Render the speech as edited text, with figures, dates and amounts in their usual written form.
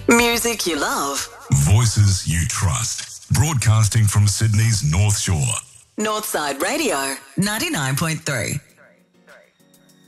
Music you love. Voices you trust. Broadcasting from Sydney's North Shore. Northside Radio, 99.3.